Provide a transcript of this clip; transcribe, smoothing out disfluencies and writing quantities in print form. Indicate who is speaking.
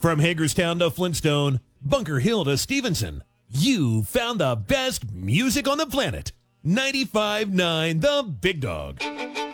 Speaker 1: From Hagerstown to Flintstone, Bunker Hill to Stevenson, you found the best music on the planet. 95.9 The Big Dog.